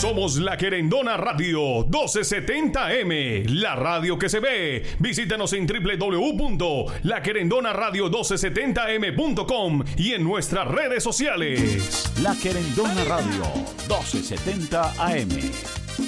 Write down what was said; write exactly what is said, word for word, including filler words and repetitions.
Somos La Querendona Radio doce setenta M, la radio que se ve. Visítanos en doble u doble u doble u punto la querendona radio doce setenta m punto com y en nuestras redes sociales. La Querendona Radio doce setenta A M.